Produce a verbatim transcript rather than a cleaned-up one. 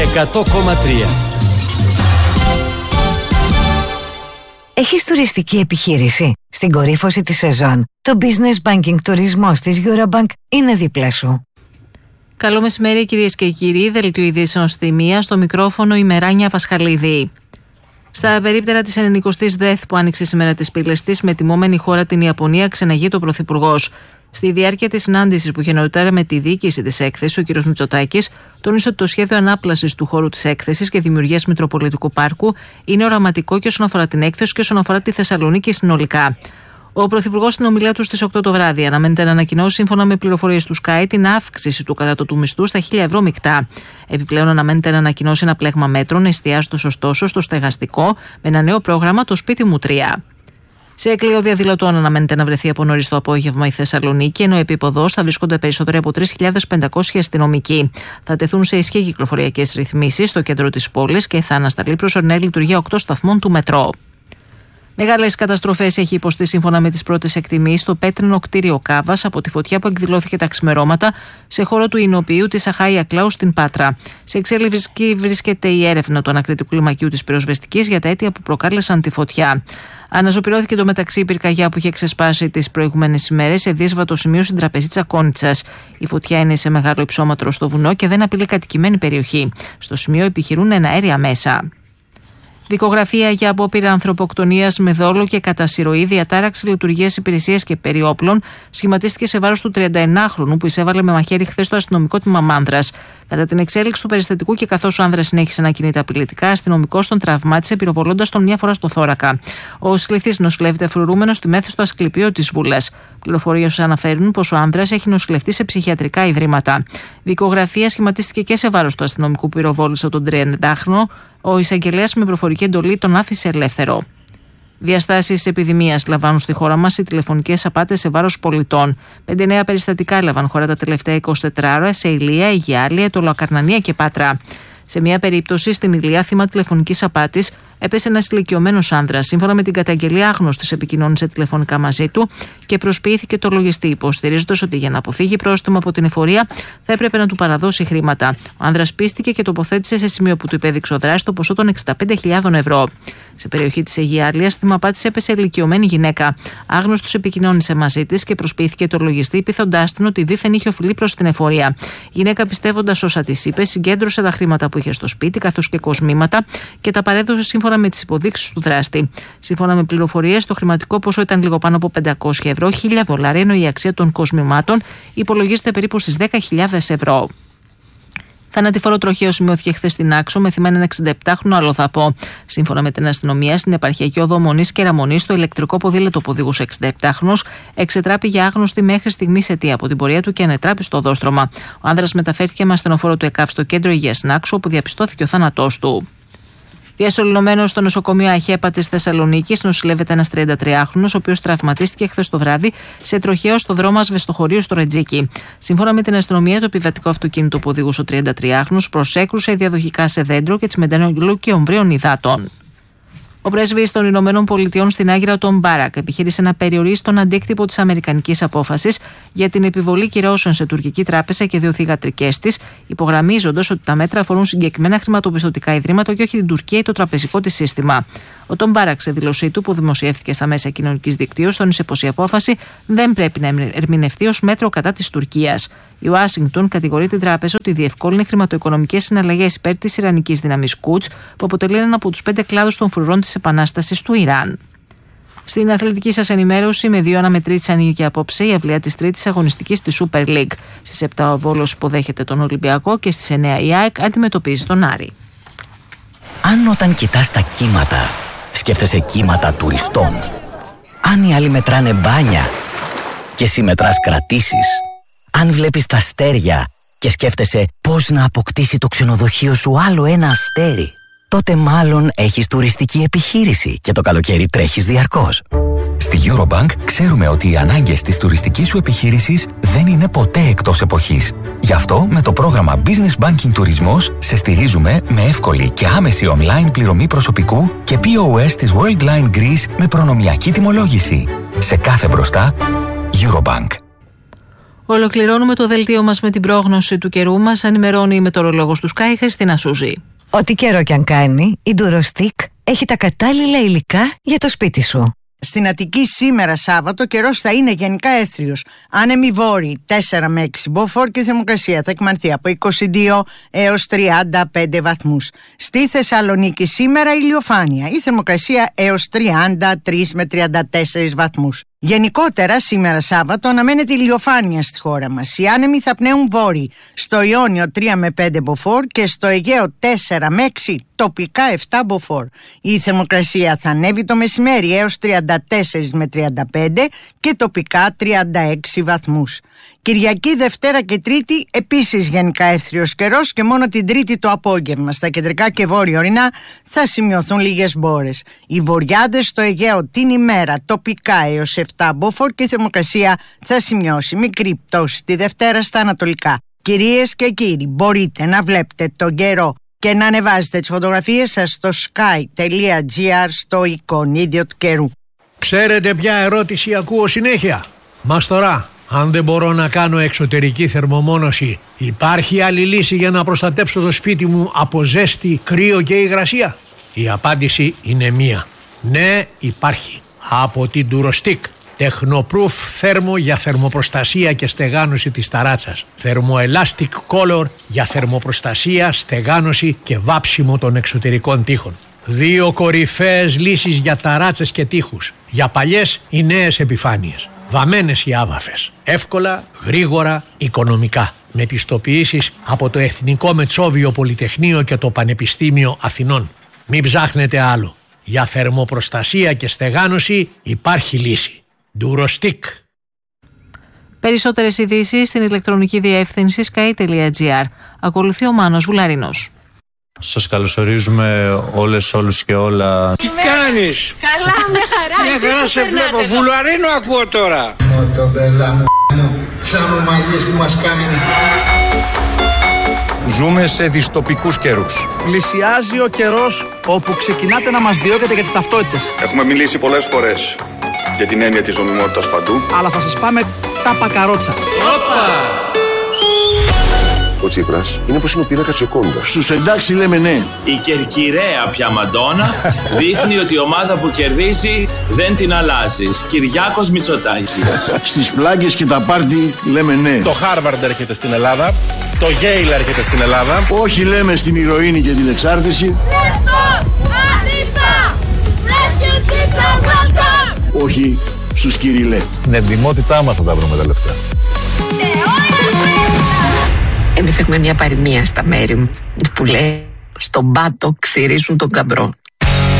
εκατό κόμμα τρία. Έχεις τουριστική επιχείρηση? Στην κορύφωση της σεζόν, το Business Banking τουρισμός της Eurobank είναι δίπλα σου. Καλό μεσημέρι κυρίες και κύριοι, δελτίο ειδήσεων στη μία, στο μικρόφωνο η Μεράνια Πασχαλίδη. Στα περίπτερα της ενενηκοστής ΔΕΘ που άνοιξε σήμερα τις πύλες της με τιμόμενη χώρα την Ιαπωνία, ξεναγεί το Πρωθυπουργός. Στη διάρκεια της συνάντησης που είχε νωρίτερα με τη διοίκηση της έκθεσης, ο κ. Μητσοτάκης τόνισε ότι το σχέδιο ανάπλασης του χώρου της έκθεσης και δημιουργίας Μητροπολιτικού Πάρκου είναι οραματικό και όσον αφορά την έκθεση και όσον αφορά τη Θεσσαλονίκη συνολικά. Ο Πρωθυπουργός στην ομιλία του στις οκτώ το βράδυ αναμένεται να ανακοινώσει, σύμφωνα με πληροφορίες του Sky, την αύξηση του κατώτατου μισθού στα χίλια ευρώ μεικτά. Επιπλέον, αναμένεται να ανακοινώσει ένα πλέγμα μέτρων, εστιάζοντας ωστόσο στο στεγαστικό, με ένα νέο πρόγραμμα, το Σπίτι μου τρία. Σε εκλείο διαδηλωτών αναμένεται να βρεθεί από νωρίς το απόγευμα η Θεσσαλονίκη, ενώ επί υποδός θα βρίσκονται περισσότεροι από τρεις χιλιάδες πεντακόσιοι αστυνομικοί. Θα τεθούν σε ισχύ κυκλοφοριακές ρυθμίσεις στο κέντρο της πόλης και θα ανασταλεί προσωρινή λειτουργία οκτώ σταθμών του μετρό. Μεγάλες καταστροφές έχει υποστεί, σύμφωνα με τις πρώτες εκτιμήσεις, το πέτρινο κτίριο Κάβας από τη φωτιά που εκδηλώθηκε τα ξημερώματα σε χώρο του Ινοποιείου της Αχάια Κλάου στην Πάτρα. Σε εξέλιξη βρίσκεται η έρευνα του ανακριτικού λιμακίου της πυροσβεστικής για τα αίτια που προκάλεσαν τη φωτιά. Αναζωπυρώθηκε το μεταξύ η πυρκαγιά που είχε ξεσπάσει τις προηγούμενες ημέρες σε δύσβατο σημείο στην τραπεζίτσα Κόνιτσας. Η φωτιά είναι σε μεγάλο υψόμετρο στο βουνό και δεν απειλεί κατοικημένη περιοχή. Στο σημείο επιχειρούν εναέρια μέσα. Δικογραφία για απόπειρα ανθρωποκτονίας με δόλο και κατά συρροή, διατάραξη λειτουργίας υπηρεσίας και περιόπλων σχηματίστηκε σε βάρος του τριανταενάχρονου που εισέβαλε με μαχαίρι χθες στο αστυνομικό τμήμα Μάνδρας. Κατά την εξέλιξη του περιστατικού και καθώς ο άνδρας συνέχισε να κινείται απειλητικά, αστυνομικός τον τραυμάτισε πυροβολώντας τον μια φορά στο θώρακα. Ο Σληθής νοσηλεύεται φρουρούμενος στη μέθη στο Ασκληπείο της Βούλας. Πληροφορίες αναφέρουν πως ο άνδρας έχει νοσηλευτεί σε ψυχιατρικά ιδρύματα. Δικογραφία σχηματίστηκε και σε βάρος του αστυνομικού που πυροβόλησε τον τριαντάχρονο. Ο εισαγγελέας με προφορική εντολή τον άφησε ελεύθερο. Διαστάσεις της επιδημίας λαμβάνουν στη χώρα μας οι τηλεφωνικές απάτες σε βάρος πολιτών. Πέντε νέα περιστατικά έλαβαν χώρα τα τελευταία εικοσιτέσσερις ώρα σε Ηλία, Αιγιάλια, Αιτωλοακαρνανία και Πάτρα. Σε μια περίπτωση στην Ηλία, θύμα τηλεφωνικής απάτης, έπεσε ένας ηλικιωμένος άνδρας. Σύμφωνα με την καταγγελία, άγνωστος επικοινώνησε τηλεφωνικά μαζί του και προσποιήθηκε το λογιστή, υποστηρίζοντας ότι για να αποφύγει πρόστιμο από την εφορία θα έπρεπε να του παραδώσει χρήματα. Ο άνδρας πίστηκε και τοποθέτησε σε σημείο που του υπέδειξε ο δράστης το ποσό των εξήντα πέντε χιλιάδων ευρώ. Σε περιοχή της Αιγιάλιας, θύμα απάτης έπεσε ηλικιωμένη γυναίκα. Άγνωστος επικοινώνησε μαζί της και προσποιήθηκε το λογιστή, πείθοντάς την ότι δίθεν είχε οφειλεί προς την εφορία. Η γυναίκα, πιστεύοντας όσα της είπε, συγκέντρωσε τα χρήματα που είχε στο σπίτι καθώς και κοσμήματα και τα παρέδωσε σύμφωνα με τις υποδείξεις του δράστη. Σύμφωνα με πληροφορίες, το χρηματικό ποσό ήταν λίγο πάνω από πεντακόσια ευρώ, χίλια δολάρια, ενώ η αξία των κοσμημάτων υπολογίζεται περίπου στις δέκα χιλιάδες ευρώ. Θανατηφόρο τροχαίο σημειώθηκε χθες στην Άξο με θυμά έναν εξηνταεπτάχρονο αλλοδαπό. Σύμφωνα με την αστυνομία, στην επαρχιακή οδό Μονής και Ραμονής, το ηλεκτρικό ποδήλατο που οδηγούσε εξηνταεπτάχρονος εξετράπη για άγνωστη μέχρι στιγμής αιτία από την πορεία του και ανετράπη στο οδόστρωμα. Ο άνδρας μεταφέρθηκε με ασθενοφόρο του ΕΚΑΒ στο κέντρο υγείας στην Άξο, όπου διαπιστώθηκε ο θάνατός του. Διασωληνωμένος στο νοσοκομείο Αχέπα της Θεσσαλονίκης νοσηλεύεται ένας τριαντατριάχρονος, ο οποίος τραυματίστηκε χθες το βράδυ σε τροχαίο στο δρόμο Ασβεστοχωρίου στο Ρετζίκι. Σύμφωνα με την αστυνομία, το επιβατικό αυτοκίνητο που οδηγούσε ο τριαντατριάχρονος προσέκρουσε διαδοχικά σε δέντρο και τσιμεντανολού και ομβρίων υδάτων. Ο πρέσβης των Ηνωμένων Πολιτειών στην Άγκυρα, Τον Μπάρακ, επιχείρησε να περιορίσει τον αντίκτυπο της αμερικανικής απόφασης για την επιβολή κυρώσεων σε τουρκική τράπεζα και δύο θυγατρικές της, υπογραμμίζοντας ότι τα μέτρα αφορούν συγκεκριμένα χρηματοπιστωτικά ιδρύματα και όχι την Τουρκία ή το τραπεζικό της σύστημα. Ο Τον Μπάρακ, σε δήλωσή του που δημοσιεύθηκε στα μέσα κοινωνικής δικτύωσης, τόνισε πως η απόφαση δεν πρέπει να ερμηνευτεί ως μέτρο κατά της Τουρκίας. Η Ουάσιγκτον κατηγορεί την τράπεζα ότι διευκόλυνε χρηματοοικονομικές συναλλαγές υπέρ της Ιρανικής δύναμης Κουτς, που αποτελεί έναν από τους πέντε κλάδους των φρουρών της επανάστασης του Ιράν. Στην αθλητική σας ενημέρωση, με δύο αναμετρήσεις ανοίγει απόψε η αυλαία της τρίτης αγωνιστικής της Super League. Στις επτά ο Βόλος υποδέχεται τον Ολυμπιακό και στις εννιά η ΑΕΚ αντιμετωπίζει τον Άρη. Αν όταν κοιτάς τα κύματα, σκέφτεσαι κύματα τουριστών. Αν οι άλλοι μετράνε μπάνια και εσύ μετράς κρατήσεις. Αν βλέπεις τα αστέρια και σκέφτεσαι πώς να αποκτήσει το ξενοδοχείο σου άλλο ένα αστέρι, τότε μάλλον έχεις τουριστική επιχείρηση και το καλοκαίρι τρέχεις διαρκώς. Στη Eurobank ξέρουμε ότι οι ανάγκες της τουριστικής σου επιχείρησης δεν είναι ποτέ εκτός εποχής. Γι' αυτό με το πρόγραμμα Business Banking Τουρισμός σε στηρίζουμε με εύκολη και άμεση online πληρωμή προσωπικού και πι ο ες της Worldline Greece με προνομιακή τιμολόγηση. Σε κάθε μπροστά, Eurobank. Ολοκληρώνουμε το δελτίο μας με την πρόγνωση του καιρού μας. Ενημερώνει η μετεωρολόγος του Sky, Χριστίνα Σούζη. Ό,τι καιρό κι αν κάνει, η Durostick έχει τα κατάλληλα υλικά για το σπίτι σου. Στην Αττική σήμερα Σάββατο καιρός θα είναι γενικά έθριος. Άνεμοι βόρειοι τέσσερα με έξι μποφόρ και η θερμοκρασία θα εκμανθεί από είκοσι δύο έως τριάντα πέντε βαθμούς. Στη Θεσσαλονίκη σήμερα ηλιοφάνεια. Η θερμοκρασία έως τριάντα τρία με τριάντα τέσσερα βαθμούς. Γενικότερα σήμερα Σάββατο αναμένεται ηλιοφάνεια στη χώρα μας. Οι άνεμοι θα πνέουν βόρειοι. Στο Ιόνιο τρία με πέντε μποφόρ και στο Αιγαίο τέσσερα με έξι, τοπικά επτά μποφόρ. Η θερμοκρασία θα ανέβει το μεσημέρι έως τριάντα τέσσερα με τριάντα πέντε και τοπικά τριάντα έξι βαθμούς. Κυριακή, Δευτέρα και Τρίτη επίσης γενικά έθριος καιρός και μόνο την Τρίτη το απόγευμα στα κεντρικά και βόρεια ορεινά θα σημειωθούν λίγες μπόρες. Οι βορειάδες στο Αιγαίο την ημέρα τοπικά έως επτά μποφόρ και η θερμοκρασία θα σημειώσει μικρή πτώση τη Δευτέρα στα ανατολικά. Κυρίες και κύριοι, μπορείτε να βλέπετε τον καιρό και να ανεβάζετε τις φωτογραφίες σας στο sky.gr στο εικονίδιο του καιρού. Ξέρετε ποια ερώτηση ακούω συνέχεια? Μας τώρα, αν δεν μπορώ να κάνω εξωτερική θερμομόνωση, υπάρχει άλλη λύση για να προστατέψω το σπίτι μου από ζέστη, κρύο και υγρασία? Η απάντηση είναι μία. Ναι, υπάρχει. Από την Durostick. Technoproof θέρμο για θερμοπροστασία και στεγάνωση της ταράτσας. Thermoelastic Color για θερμοπροστασία, στεγάνωση και βάψιμο των εξωτερικών τοίχων. Δύο κορυφαίες λύσεις για ταράτσες και τοίχους. Για παλιές ή νέες επιφάνειες. Βαμμένες οι άβαφες. Εύκολα, γρήγορα, οικονομικά. Με πιστοποιήσεις από το Εθνικό Μετσόβιο Πολυτεχνείο και το Πανεπιστήμιο Αθηνών. Μην ψάχνετε άλλο. Για θερμοπροστασία και στεγάνωση υπάρχει λύση. Durostick. Περισσότερες ειδήσεις στην ηλεκτρονική διεύθυνση sky.gr. Ακολουθεί ο Μάνος Βουλαρινός. Σας καλωσορίζουμε όλες, όλους και όλα. Τι κάνεις? Καλά, με χαρά. Μια χαρά σε βλέπω. Βουλαρίνο ακούω τώρα. Το μπέλα μου, σαν ομαγίες που μας κάνει. Ζούμε σε δυστοπικούς καιρούς. Πλησιάζει ο καιρός όπου ξεκινάτε να μας διώκετε για τις ταυτότητες. Έχουμε μιλήσει πολλές φορές για την έννοια της νομιμότητας παντού. Αλλά θα σας πάμε τα πακαρότσα. Όπα! Ο Τσίπρας είναι πως είναι ο πίνακας Τζοκόντα. Στους εντάξει λέμε ναι. Η κερκυραία πια Μαντόνα δείχνει ότι η ομάδα που κερδίζει δεν την αλλάζεις. Κυριάκος Μητσοτάκης. Στις πλάγκες και τα πάρτι λέμε ναι. Το Χάρβαρντ έρχεται στην Ελλάδα. Το Yale έρχεται στην Ελλάδα. Όχι λέμε στην ηρωίνη και την εξάρτηση. Όχι στους Κυριλέ. Στην εντιμότητά μας θα τα βρούμε τα λεφτά. Εμείς έχουμε μια παροιμία στα μέρη μου που λέει στον πάτο ξυρίζουν τον καμπρό.